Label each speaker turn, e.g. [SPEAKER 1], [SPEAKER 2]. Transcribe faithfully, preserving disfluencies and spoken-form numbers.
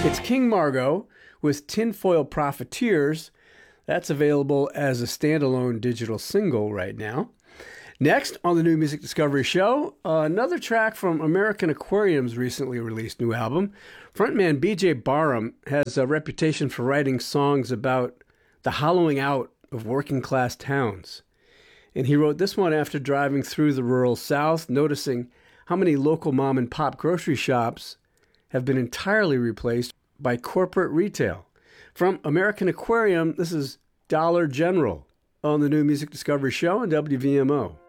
[SPEAKER 1] It's King Margot with Tinfoil Profiteers. That's available as a standalone digital single right now. Next on the New Music Discovery Show, uh, another track from American Aquarium's recently released new album. Frontman B J Barham has a reputation for writing songs about the hollowing out of working class towns. And he wrote this one after driving through the rural South, noticing how many local mom and pop grocery shops have been entirely replaced by corporate retail. From American Aquarium, this is Dollar General on the New Music Discovery Show on W V M O.